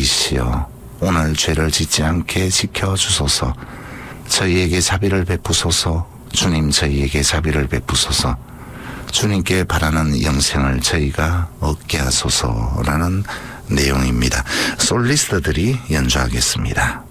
아버지이시여 오늘 죄를 짓지 않게 지켜주소서. 저희에게 자비를 베푸소서. 주님 저희에게 자비를 베푸소서. 주님께 바라는 영생을 저희가 얻게 하소서라는 내용입니다. 솔리스트들이 연주하겠습니다.